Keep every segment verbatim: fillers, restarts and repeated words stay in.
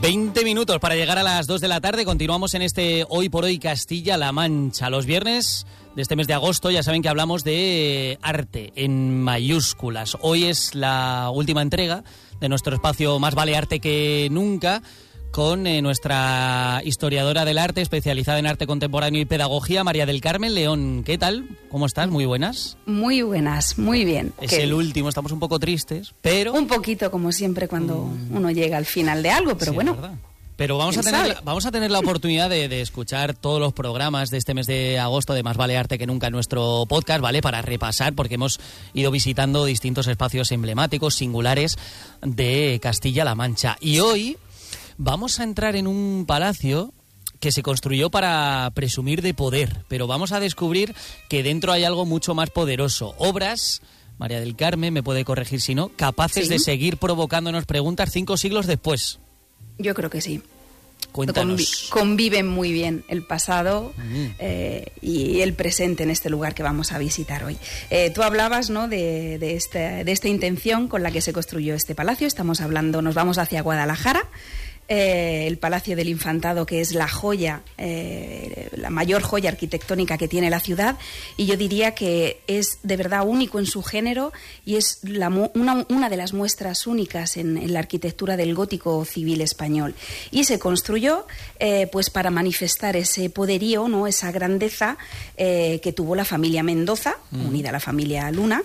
veinte minutos para llegar a las dos de la tarde. Continuamos en este Hoy por Hoy Castilla-La Mancha. Los viernes de este mes de agosto ya saben que hablamos de arte en mayúsculas. Hoy es la última entrega de nuestro espacio Más vale arte que nunca, con eh, nuestra historiadora del arte, especializada en arte contemporáneo y pedagogía, María del Carmen León. ¿Qué tal? ¿Cómo estás? Muy buenas. Muy buenas, muy bien. Es el último, estamos un poco tristes, pero... Un poquito, como siempre, cuando mm. uno llega al final de algo, pero sí, bueno... Pero vamos a, tener la, vamos a tener la oportunidad de, de escuchar todos los programas de este mes de agosto de Más vale arte que nunca en nuestro podcast, ¿vale? Para repasar, porque hemos ido visitando distintos espacios emblemáticos, singulares de Castilla-La Mancha. Y hoy vamos a entrar en un palacio que se construyó para presumir de poder, pero vamos a descubrir que dentro hay algo mucho más poderoso. Obras, María del Carmen, me puede corregir si no, capaces ¿Sí? de seguir provocándonos preguntas cinco siglos después. Yo creo que sí. Cuéntanos. Convi- conviven muy bien el pasado mm. eh, y el presente en este lugar que vamos a visitar hoy. Eh, tú hablabas, ¿no?, de, de, esta, de esta intención con la que se construyó este palacio. Estamos hablando, nos vamos hacia Guadalajara. Eh, el Palacio del Infantado, que es la joya, eh, la mayor joya arquitectónica que tiene la ciudad, y yo diría que es de verdad único en su género y es la, una, una de las muestras únicas en, en la arquitectura del gótico civil español. Y se construyó eh, pues para manifestar ese poderío, ¿no?, esa grandeza eh, que tuvo la familia Mendoza, mm. unida a la familia Luna,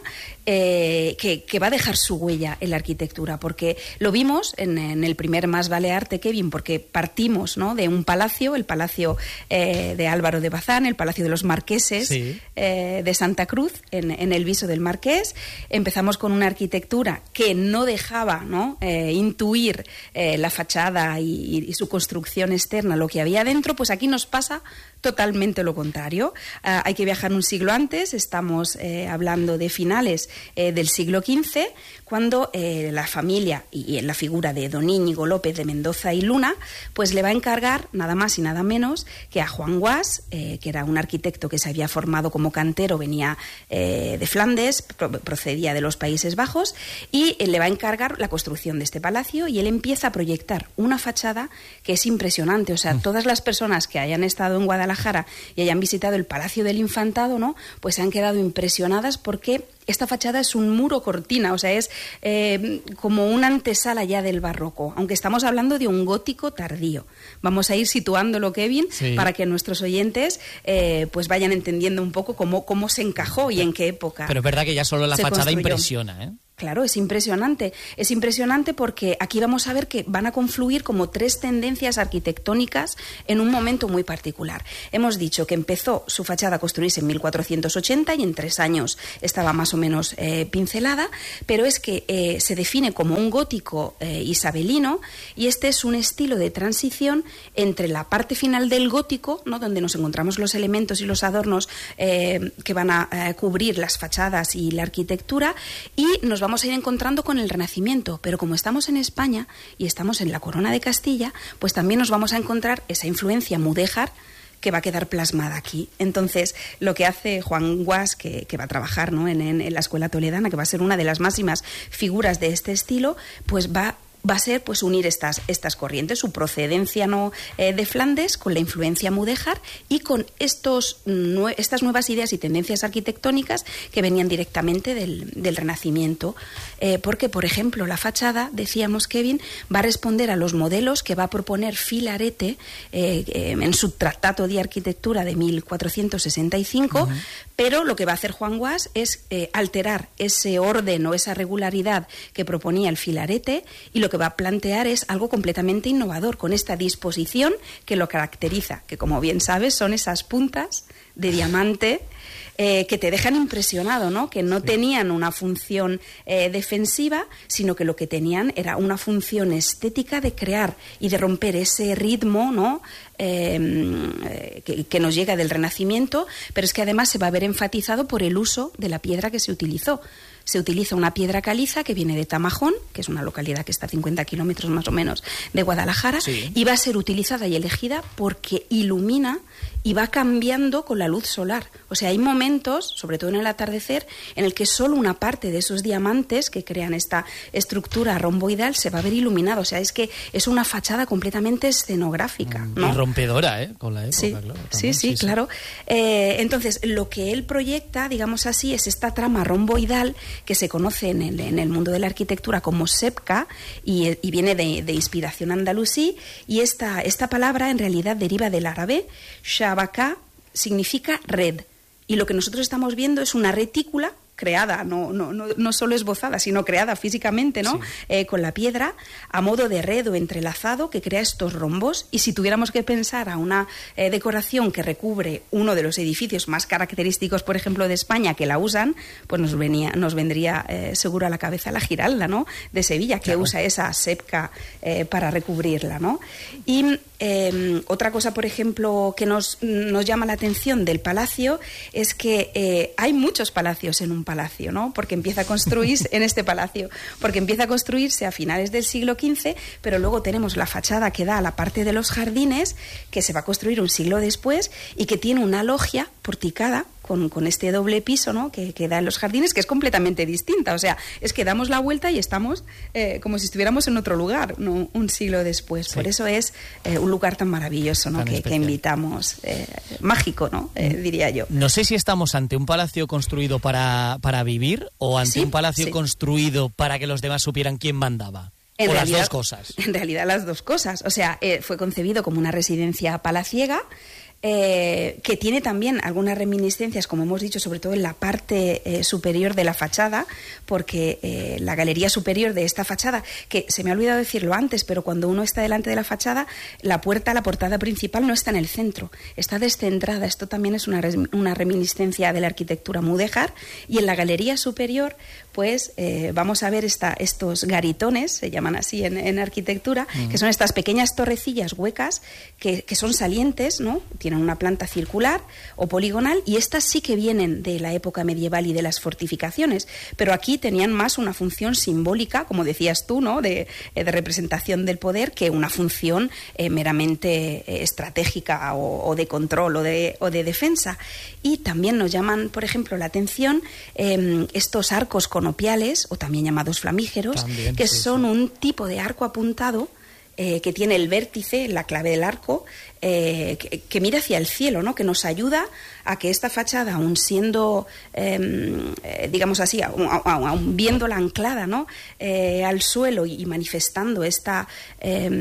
eh, que, que va a dejar su huella en la arquitectura, porque lo vimos en, en el primer Más vale arte, Kevin, porque partimos, ¿no?, de un palacio, el palacio eh, de Álvaro de Bazán, el palacio de los marqueses sí. eh, de Santa Cruz, en, en el Viso del Marqués. Empezamos con una arquitectura que no dejaba, ¿no?, eh, intuir eh, la fachada y, y su construcción externa, lo que había dentro. Pues aquí nos pasa totalmente lo contrario. Uh, hay que viajar un siglo antes, estamos eh, hablando de finales eh, del siglo quince, cuando eh, la familia, y en la figura de don Íñigo López de Mendoza y Luna, pues le va a encargar nada más y nada menos que a Juan Guas, eh, que era un arquitecto que se había formado como cantero, venía eh, de Flandes, pro- procedía de los Países Bajos, y eh, le va a encargar la construcción de este palacio, y él empieza a proyectar una fachada que es impresionante. O sea, mm. todas las personas que hayan estado en Guadalajara y hayan visitado el Palacio del Infantado, ¿no?, pues se han quedado impresionadas, porque esta fachada es un muro cortina, o sea, es eh, como una antesala ya del barroco, aunque estamos hablando de un gótico tardío. Vamos a ir situándolo, Kevin, sí. para que nuestros oyentes eh, pues vayan entendiendo un poco cómo, cómo se encajó y en qué época. Pero es verdad que ya solo la fachada construyó. Impresiona, ¿eh? Claro, es impresionante. Es impresionante porque aquí vamos a ver que van a confluir como tres tendencias arquitectónicas en un momento muy particular. Hemos dicho que empezó su fachada a construirse en mil cuatrocientos ochenta y en tres años estaba más o menos eh, pincelada, pero es que eh, se define como un gótico eh, isabelino, y este es un estilo de transición entre la parte final del gótico, ¿no?, donde nos encontramos los elementos y los adornos eh, que van a eh, cubrir las fachadas y la arquitectura, y nos vamos Vamos a ir encontrando con el Renacimiento, pero como estamos en España y estamos en la Corona de Castilla, pues también nos vamos a encontrar esa influencia mudéjar que va a quedar plasmada aquí. Entonces, lo que hace Juan Guas, que, que va a trabajar, ¿no?, en, en, en la Escuela Toledana, que va a ser una de las máximas figuras de este estilo, pues va va a ser pues unir estas, estas corrientes, su procedencia, ¿no?, eh, de Flandes, con la influencia mudéjar y con estos nue- estas nuevas ideas y tendencias arquitectónicas que venían directamente del, del Renacimiento. Eh, porque, por ejemplo, la fachada, decíamos, Kevin, va a responder a los modelos que va a proponer Filarete eh, eh, en su Tratado de Arquitectura de mil cuatrocientos sesenta y cinco, uh-huh. pero lo que va a hacer Juan Guas es eh, alterar ese orden o esa regularidad que proponía el Filarete, y lo que va a plantear es algo completamente innovador, con esta disposición que lo caracteriza, que, como bien sabes, son esas puntas de diamante eh, que te dejan impresionado, ¿no?, que no sí. tenían una función eh, defensiva, sino que lo que tenían era una función estética de crear y de romper ese ritmo, ¿no?, Eh, que, que nos llega del Renacimiento, pero es que además se va a ver enfatizado por el uso de la piedra que se utilizó. Se utiliza una piedra caliza que viene de Tamajón, que es una localidad que está a cincuenta kilómetros más o menos de Guadalajara, sí. y va a ser utilizada y elegida porque ilumina y va cambiando con la luz solar. O sea, hay momentos, sobre todo en el atardecer, en el que solo una parte de esos diamantes que crean esta estructura romboidal se va a ver iluminada. O sea, es que es una fachada completamente escenográfica, ¿no? Y rompedora, ¿eh? Con la época, sí, claro. Sí, sí, sí, claro. Eh, entonces, lo que él proyecta, digamos así, es esta trama romboidal que se conoce en el, en el mundo de la arquitectura como sepka y, y viene de, de inspiración andalusí, y esta, esta palabra en realidad deriva del árabe. Shabaka significa red, y lo que nosotros estamos viendo es una retícula creada, no, no, no, no solo esbozada, sino creada físicamente, ¿no? Sí. Eh, con la piedra, a modo de red o entrelazado, que crea estos rombos. Y si tuviéramos que pensar a una eh, decoración que recubre uno de los edificios más característicos, por ejemplo, de España, que la usan, pues nos, venía, nos vendría eh, seguro a la cabeza la Giralda, ¿no? De Sevilla, que claro. usa esa sepka eh, para recubrirla, ¿no? Y eh, otra cosa, por ejemplo, que nos, nos llama la atención del palacio es que eh, hay muchos palacios en un palacio, ¿no? Porque empieza a construirse en este palacio, porque empieza a construirse a finales del siglo quince, pero luego tenemos la fachada que da a la parte de los jardines, que se va a construir un siglo después y que tiene una logia porticada con, con este doble piso, ¿no? que, que da en los jardines, que es completamente distinta. O sea, es que damos la vuelta y estamos eh, como si estuviéramos en otro lugar, ¿no? Un siglo después. Sí. Por eso es eh, un lugar tan maravilloso, ¿no? Tan que, que invitamos, eh, mágico, ¿no? Eh, diría yo. No sé si estamos ante un palacio construido para, para vivir o ante sí, un palacio sí. construido para que los demás supieran quién mandaba. En o realidad, las dos cosas. En realidad las dos cosas. O sea, eh, fue concebido como una residencia palaciega, Eh, que tiene también algunas reminiscencias, como hemos dicho, sobre todo en la parte eh, superior de la fachada, porque eh, la galería superior de esta fachada, que se me ha olvidado decirlo antes, pero cuando uno está delante de la fachada, la puerta, la portada principal no está en el centro, está descentrada. Esto también es una, una reminiscencia de la arquitectura mudéjar. Y en la galería superior, pues eh, vamos a ver esta, estos garitones, se llaman así en, en arquitectura, uh-huh. que son estas pequeñas torrecillas huecas que, que son salientes, ¿no? Tienen una planta circular o poligonal, y estas sí que vienen de la época medieval y de las fortificaciones, pero aquí tenían más una función simbólica, como decías tú, ¿no? de, de representación del poder, que una función eh, meramente eh, estratégica o, o de control o de, o de defensa. Y también nos llaman, por ejemplo, la atención eh, estos arcos conopiales, o también llamados flamígeros, también, que sí, son sí. un tipo de arco apuntado eh, que tiene el vértice, la clave del arco, Eh, que, que mira hacia el cielo, ¿no? Que nos ayuda a que esta fachada, aun siendo, eh, eh, digamos así, aun, aun, aun viéndola anclada, ¿no? eh, al suelo y manifestando esta, eh,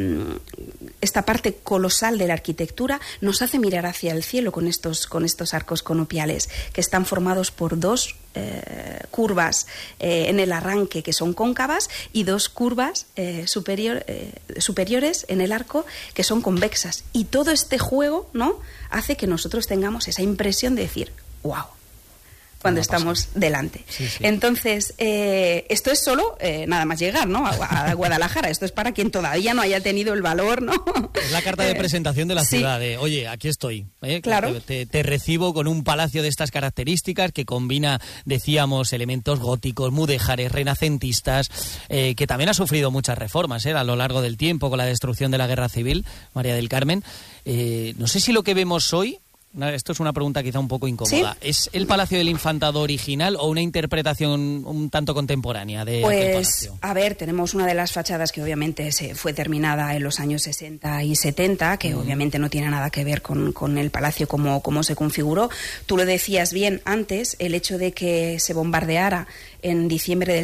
esta parte colosal de la arquitectura, nos hace mirar hacia el cielo con estos, con estos arcos conopiales, que están formados por dos eh, curvas eh, en el arranque que son cóncavas y dos curvas eh, superior, eh, superiores en el arco que son convexas. Y todo este juego, ¿no? hace que nosotros tengamos esa impresión de decir, wow, cuando estamos delante. Sí, sí. Entonces, eh, esto es solo, eh, nada más llegar, ¿no? a, a Guadalajara. Esto es para quien todavía no haya tenido el valor, ¿no? Es la carta de presentación de la sí. ciudad, de, oye, aquí estoy. ¿eh? Claro. Te, te, te recibo con un palacio de estas características que combina, decíamos, elementos góticos, mudéjares, renacentistas, eh, que también ha sufrido muchas reformas ¿eh? a lo largo del tiempo con la destrucción de la Guerra Civil, María del Carmen. Eh, no sé si lo que vemos hoy, esto es una pregunta quizá un poco incómoda, ¿sí? ¿Es el Palacio del Infantado original o una interpretación un tanto contemporánea de pues, aquel palacio? A ver, tenemos una de las fachadas que obviamente se fue terminada en los años sesenta y setenta, que mm. obviamente no tiene nada que ver con, con el palacio como, como se configuró. Tú lo decías bien antes, el hecho de que se bombardeara en diciembre del